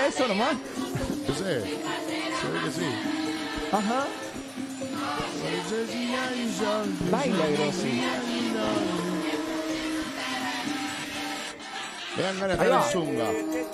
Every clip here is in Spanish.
eso nomás? No sé, se ve que sí. Ajá. Baila Grossi. Me dan ganas de estar en Zunga.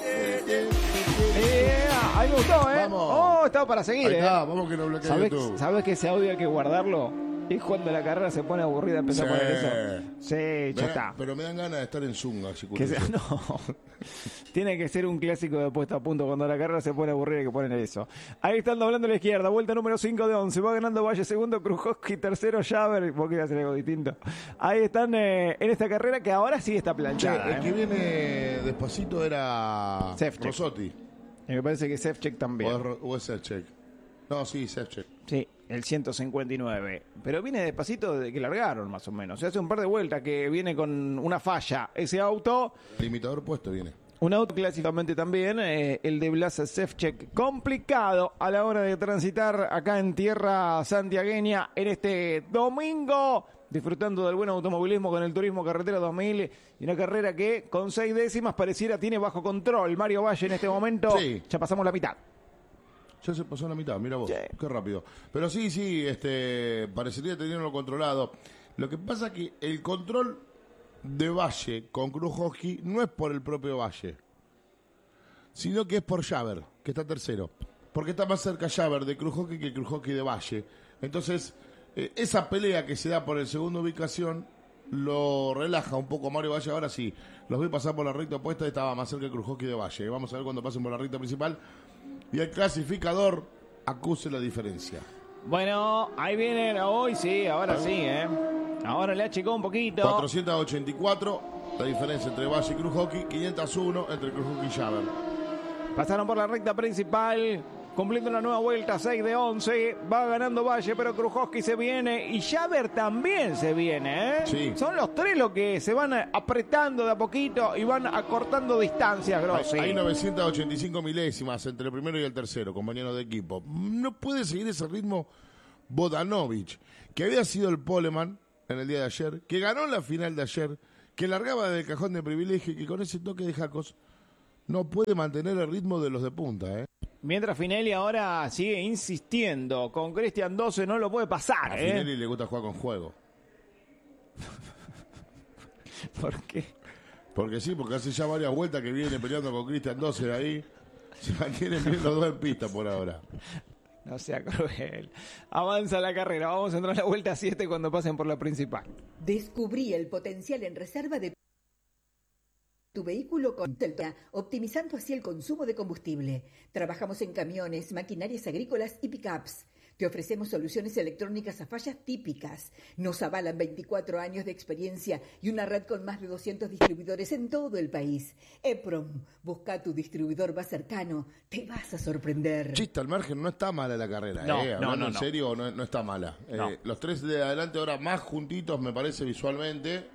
Ahí me gustó, ¿eh? Vamos. Oh, estaba para seguir, Ahí está, vamos que no bloquea YouTube. ¿Sabes que ese audio hay que guardarlo? Es cuando la carrera se pone aburrida empezar a poner eso. Sí, ya está. Pero me dan ganas de estar en Zunga. No. Tiene que ser un clásico de puesta a punto. Cuando la carrera se pone aburrida hay que poner eso. Ahí están doblando a la izquierda. Vuelta número 5 de 11. Va ganando Valle. Segundo Krujowski. Tercero Javer. Vos querías hacer algo distinto. Ahí están en esta carrera que ahora sí está planchada. El que viene despacito era Ševčík. Rossotti. Y me parece que Ševčík también. O es Ševčík. No, sí, Ševčík. Sí, el 159. Pero viene despacito de que largaron, más o menos. Se hace un par de vueltas que viene con una falla. Ese auto... Limitador puesto viene. Un auto clásicamente también, el de Blas Ševčík. Complicado a la hora de transitar acá en tierra santiagueña en este domingo. Disfrutando del buen automovilismo con el Turismo Carretera 2000 y una carrera que con 6 décimas pareciera tiene bajo control Mario Valle en este momento. Sí. Ya pasamos la mitad. Ya se pasó la mitad, mira vos, Sí. qué rápido. Pero sí, parecería tenerlo controlado. Lo que pasa es que el control de Valle con Krujowski no es por el propio Valle, sino que es por Javer, que está tercero. Porque está más cerca Javer de Krujowski que Krujowski de Valle. Entonces, esa pelea que se da por el segunda ubicación lo relaja un poco a Mario Valle. Ahora sí, los vi pasar por la recta opuesta y estaba más cerca de Krujowski de Valle. Vamos a ver cuando pasen por la recta principal y el clasificador acuse la diferencia. Bueno, ahí vienen hoy, sí, ahora sí, ¿eh? Ahora le achicó un poquito. 484, la diferencia entre Valle y Krujowski, 501 entre Krujowski y Javer. Pasaron por la recta principal, cumpliendo una nueva vuelta, 6 de 11. Va ganando Valle, pero Krujowski se viene y Javer también se viene, ¿eh? Sí. Son los tres los que se van apretando de a poquito y van acortando distancias, Grossi. Hay 985 milésimas entre el primero y el tercero, compañeros de equipo. No puede seguir ese ritmo Vodanovic, que había sido el poleman en el día de ayer, que ganó la final de ayer, que largaba del cajón de privilegio y que con ese toque de Jacos no puede mantener el ritmo de los de punta, ¿eh? Mientras Finelli ahora sigue insistiendo con Cristian 12, no lo puede pasar, A Finelli le gusta jugar con juego. ¿Por qué? Porque sí, porque hace ya varias vueltas que viene peleando con Cristian 12 ahí. Se mantienen bien los dos en pista por ahora. No sea cruel. Avanza la carrera. Vamos a entrar a la vuelta 7 cuando pasen por la principal. Descubrí el potencial en reserva de tu vehículo con Teltonia, optimizando así el consumo de combustible. Trabajamos en camiones, maquinarias agrícolas y pickups. Te ofrecemos soluciones electrónicas a fallas típicas. Nos avalan 24 años de experiencia y una red con más de 200 distribuidores en todo el país. EPROM, busca tu distribuidor más cercano. Te vas a sorprender. Chiste al margen, no está mala la carrera. No, Hablando no. en serio, no está mala. No. Los tres de adelante ahora más juntitos, me parece, visualmente.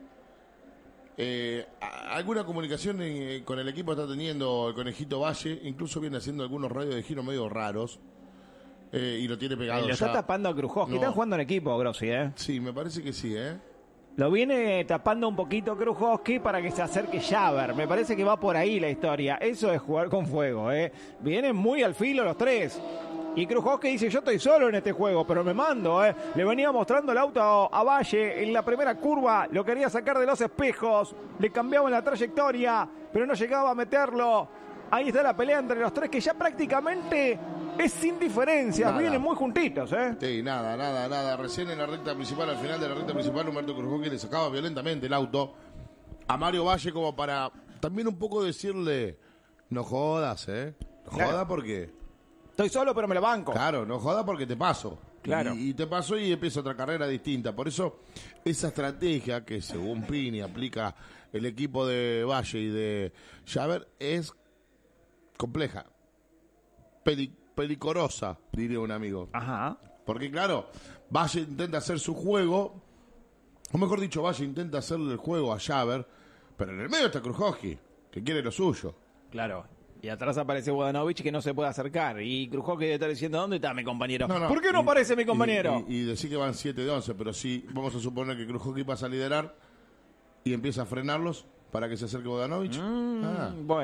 Alguna comunicación con el equipo está teniendo el Conejito Valle. Incluso viene haciendo algunos radios de giro medio raros. Y lo tiene pegado. Lo está tapando a Krujowski. No. Están jugando en equipo, Grossi, ¿eh? Sí, me parece que sí, ¿eh? Lo viene tapando un poquito Krujowski para que se acerque Javer. Me parece que va por ahí la historia. Eso es jugar con fuego, ¿eh? Vienen muy al filo los tres. Y Krujowski dice, yo estoy solo en este juego, pero me mando, ¿eh? Le venía mostrando el auto a Valle en la primera curva. Lo quería sacar de los espejos. Le cambiaban la trayectoria, pero no llegaba a meterlo. Ahí está la pelea entre los tres, que ya prácticamente es sin diferencias. Nada. Vienen muy juntitos, ¿eh? Sí, nada. Recién en la recta principal, al final de la recta principal, Humberto Krujowski le sacaba violentamente el auto a Mario Valle como para también un poco decirle, no jodas, ¿eh? No Claro. jodas porque... Estoy solo, pero me lo banco. Claro, no jodas porque te paso. Claro. Y te paso y empieza otra carrera distinta. Por eso, esa estrategia que según Pini aplica el equipo de Valle y de Javer es compleja. Pelicorosa, diría un amigo. Ajá. Porque claro, Valle intenta hacer su juego, o mejor dicho, Valle intenta hacerle el juego a Javer, pero en el medio está Krujowski, que quiere lo suyo. Claro. Y atrás aparece Vodanovic que no se puede acercar. Y Krujowski debe estar diciendo, ¿dónde está mi compañero? No, ¿Por qué no aparece mi compañero? Y decir que van 7 de 11, pero sí, vamos a suponer que Krujowski pasa a liderar y empieza a frenarlos para que se acerque Vodanovic. Bueno,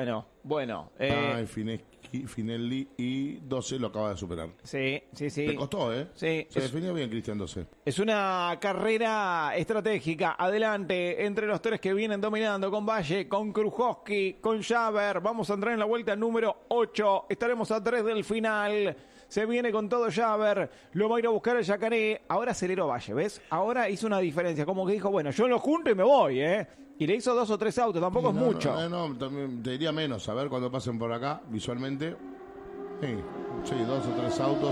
Bueno, Finelli y 12 lo acaba de superar. sí. Le costó, ¿eh? Sí, Se definió bien Cristian 12. es una carrera estratégica. Adelante, entre los tres que vienen dominando, con Valle, con Krujowski, con Javer. Vamos a entrar en la vuelta número 8. Estaremos a 3 del final. Se viene con todo Javer. Lo va a ir a buscar el Yacaré. Ahora aceleró Valle, ¿ves? Ahora hizo una diferencia. Como que dijo, bueno, yo lo junto y me voy, ¿eh? Y le hizo 2 o 3 autos. Tampoco es mucho. No, también te diría menos. A ver cuando pasen por acá, visualmente. Sí, 2 o 3 autos.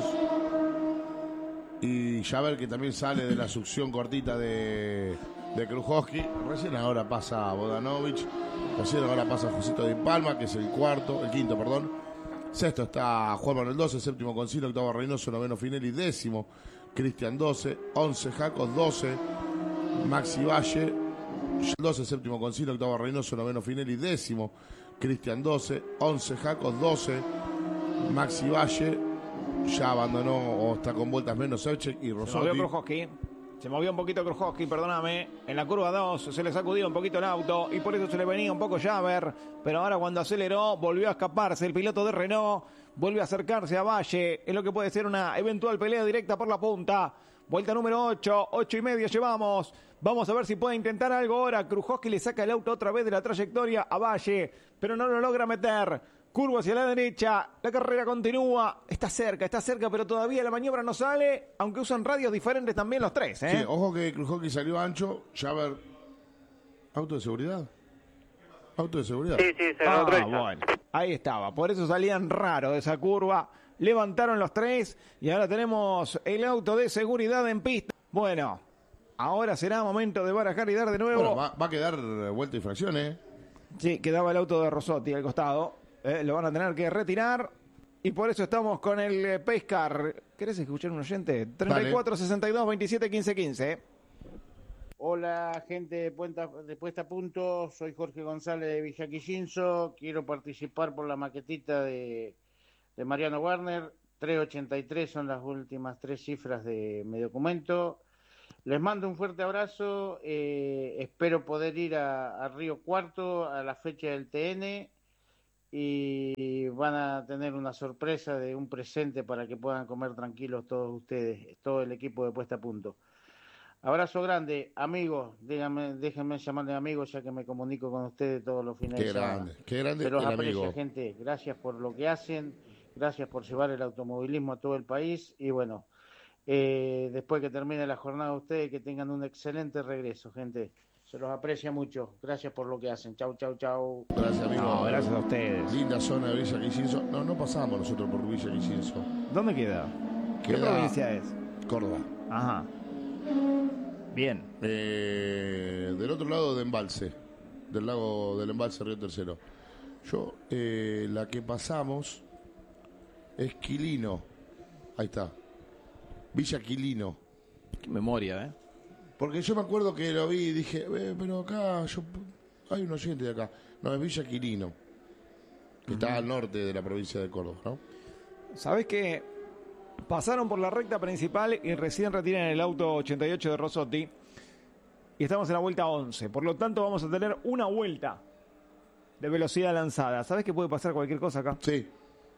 Y Javer, que también sale de la succión cortita de Krujowski. Recién ahora pasa Bodanovich. Recién ahora pasa Josito Di Palma, que es el quinto, perdón. Sexto está Juan Manuel 12, séptimo Concino, octavo Reynoso, noveno Finelli, décimo Cristian 12, 11 Jacos, 12 Maxi Valle, 12 séptimo Concino, octavo Reynoso, noveno Finelli, décimo Cristian 12, 11 Jacos, 12 Maxi Valle, ya abandonó o está con vueltas menos Sevchek y Rossotti. Se movió un poquito Krujowski, perdóname. En la curva 2 se le sacudió un poquito el auto y por eso se le venía un poco Javer. Pero ahora cuando aceleró volvió a escaparse. El piloto de Renault vuelve a acercarse a Valle. Es lo que puede ser una eventual pelea directa por la punta. Vuelta número 8, 8:30 llevamos. Vamos a ver si puede intentar algo ahora. Krujowski le saca el auto otra vez de la trayectoria a Valle, pero no lo logra meter. Curva hacia la derecha, la carrera continúa, está cerca, pero todavía la maniobra no sale, aunque usan radios diferentes también los tres, ¿eh? Sí, ojo que Krujowski salió ancho, Javer, ¿auto de seguridad? ¿Auto de seguridad? Sí, se lo bueno, ahí estaba, por eso salían raro de esa curva, levantaron los tres y ahora tenemos el auto de seguridad en pista. Bueno, ahora será momento de barajar y dar de nuevo. Bueno, va a quedar vuelta y fracción, ¿eh? Sí, quedaba el auto de Rossotti al costado. Lo van a tener que retirar y por eso estamos con el Pescar. ¿Querés escuchar un oyente? 34 62 27 15 15. Hola, gente de Puesta a Punto. Soy Jorge González de Villa Quillinzo. Quiero participar por la maquetita de Mariano Warner. 383 son las últimas 3 cifras de mi documento. Les mando un fuerte abrazo. Espero poder ir a Río Cuarto a la fecha del TN. Y van a tener una sorpresa de un presente para que puedan comer tranquilos todos ustedes, todo el equipo de Puesta a Punto. Abrazo grande, amigos, déjenme llamarle amigos ya que me comunico con ustedes todos los fines de semana. Qué grande Se los el aprecio, amigo. gente, gracias por lo que hacen, gracias por llevar el automovilismo a todo el país y bueno, después que termine la jornada de ustedes, que tengan un excelente regreso, gente. Se los aprecia mucho. Gracias por lo que hacen. Chau, chau, chau. Gracias, amigo. No, gracias a ustedes. Linda zona de Villa Quillinzo. No pasamos nosotros por Villa Quillinzo. ¿Dónde queda? ¿Qué Queda provincia es? Córdoba. Ajá. Bien. Del otro lado de Embalse. Del lago del Embalse Río Tercero. La que pasamos es Quilino. Ahí está. Villa Quilino. Qué memoria, ¿eh? Porque yo me acuerdo que lo vi y dije, pero acá hay un oyente de acá. No, es Villa Quilino, que está al norte de la provincia de Córdoba, ¿no? ¿Sabés qué? Pasaron por la recta principal y recién retiran el auto 88 de Rossotti. Y estamos en la vuelta 11. Por lo tanto, vamos a tener una vuelta de velocidad lanzada. ¿Sabés que puede pasar cualquier cosa acá? Sí.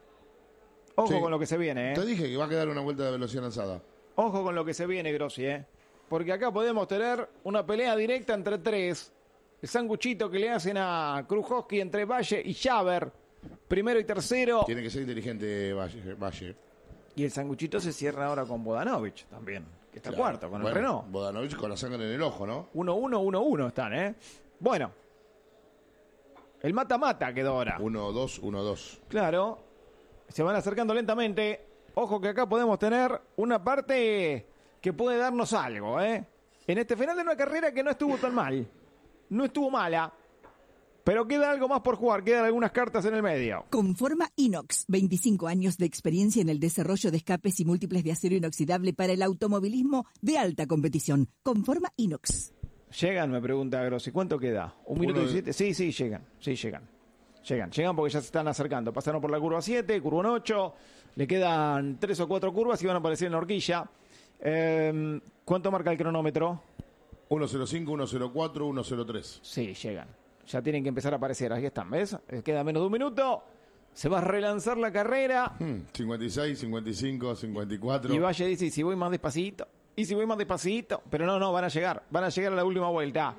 Ojo Sí. con lo que se viene, ¿eh? Te dije que va a quedar una vuelta de velocidad lanzada. Ojo con lo que se viene, Grossi, ¿eh? Porque acá podemos tener una pelea directa entre tres. El sanguchito que le hacen a Krujowski entre Valle y Javer. Primero y tercero. Tiene que ser inteligente Valle. Y el sanguchito se cierra ahora con Bodanovich también. Que está Claro. cuarto con el Bueno, Renault. Bodanovich con la sangre en el ojo, ¿no? 1-1, 1-1 están, ¿eh? Bueno. El mata-mata quedó ahora. 1-2, 1-2. Claro. Se van acercando lentamente. Ojo que acá podemos tener una parte que puede darnos algo, ¿eh? En este final de una carrera que no estuvo tan mal. No estuvo mala. Pero queda algo más por jugar. Quedan algunas cartas en el medio. Conforma Inox, 25 años de experiencia en el desarrollo de escapes y múltiples de acero inoxidable para el automovilismo de alta competición. Conforma Inox. Llegan, me pregunta Grossi. ¿Cuánto queda? ¿1 minuto y 7? Sí, llegan. Sí, llegan. Llegan porque ya se están acercando. Pasaron por la curva 7, curva 8. Le quedan 3 o 4 curvas y van a aparecer en la horquilla. ¿Cuánto marca el cronómetro? 1-0-5, 1-0-4, 1-0-3. Sí, llegan. Ya tienen que empezar a aparecer. Ahí están, ¿ves? Queda menos de un minuto. Se va a relanzar la carrera. 56, 55, 54. Y Valle dice, ¿y si voy más despacito? ¿Y si voy más despacito? Pero no, van a llegar a la última vuelta.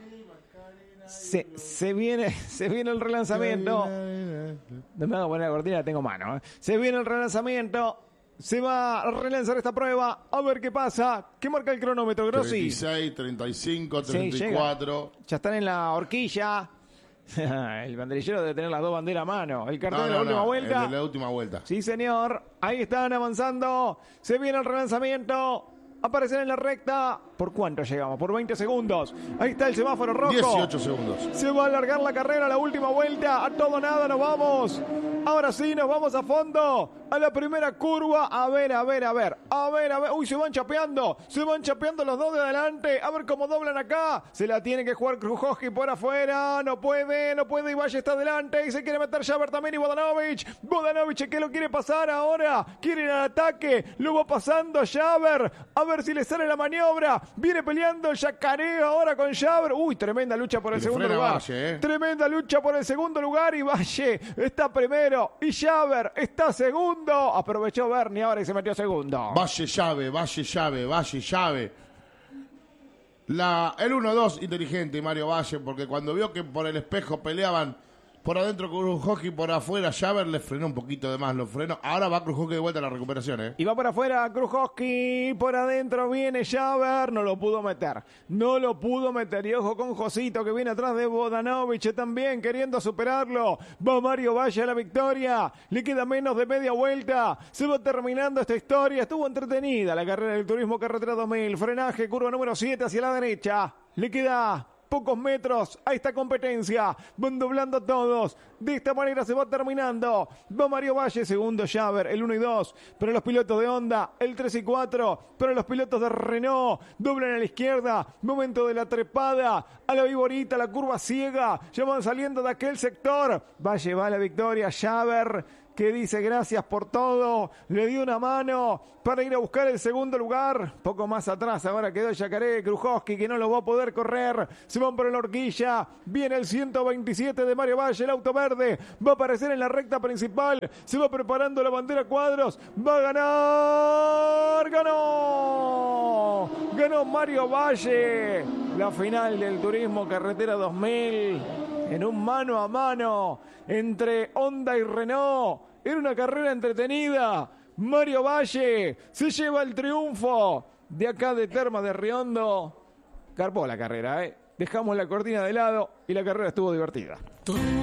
Se viene el relanzamiento. No me hago poner la cortina, tengo mano. Se viene el relanzamiento. Se va a relanzar esta prueba. A ver qué pasa. ¿Qué marca el cronómetro, Grossi? 36, 35, 34. Ya están en la horquilla. El banderillero debe tener las dos banderas a mano. El cartel de la última vuelta. El de la última vuelta. Sí, señor. Ahí están avanzando. Se viene el relanzamiento. Aparecen en la recta. ¿Por cuánto llegamos? Por 20 segundos. Ahí está el semáforo rojo. 18 segundos. Se va a alargar la carrera, la última vuelta. A todo nada nos vamos. Ahora sí, nos vamos a fondo. A la primera curva. A ver. Uy, se van chapeando los dos de adelante. A ver cómo doblan acá. Se la tiene que jugar Krujowski por afuera. No puede. Y Valle está adelante. Y se quiere meter Jaber también y Vodanovic. Vodanovic, ¿qué lo quiere pasar ahora? Quiere ir al ataque. Lo va pasando Jaber. A ver si le sale la maniobra. Viene peleando Yacaré ahora con Jaber. Uy, tremenda lucha por el segundo lugar. Valle, Tremenda lucha por el segundo lugar. Y Valle está primero. Y Jaber está segundo. Aprovechó Berni ahora y se metió segundo. Valle llave. El 1-2 inteligente Mario Valle, porque cuando vio que por el espejo peleaban por adentro Krujowski, por afuera Jaber le frenó un poquito de más, lo frenó. Ahora va Krujowski de vuelta a la recuperación, Y va por afuera Krujowski, por adentro viene Jaber, no lo pudo meter. Y ojo con Josito que viene atrás de Vodanovic también queriendo superarlo. Va Mario Valle a la victoria, le queda menos de media vuelta, se va terminando esta historia. Estuvo entretenida la carrera del Turismo Carretera 2000, frenaje, curva número 7 hacia la derecha, le queda pocos metros a esta competencia. Van doblando todos. De esta manera se va terminando. Va Mario Valle, segundo Jaber, el 1 y 2. Para los pilotos de Honda, el 3 y 4. Para los pilotos de Renault, doblan a la izquierda. Momento de la trepada. A la viborita, la curva ciega. Ya van saliendo de aquel sector. Valle va a la victoria. Jaber, que dice gracias por todo, le dio una mano para ir a buscar el segundo lugar. Poco más atrás ahora quedó Yacaré, Krujowski, que no lo va a poder correr. Se van por la horquilla. Viene el 127 de Mario Valle, el auto verde. Va a aparecer en la recta principal. Se va preparando la bandera cuadros. Va a ganar. Ganó Mario Valle. La final del Turismo Carretera 2000. En un mano a mano entre Honda y Renault. Era una carrera entretenida. Mario Valle se lleva el triunfo de acá de Termas de Riondo. Carpó la carrera, Dejamos la cortina de lado y la carrera estuvo divertida.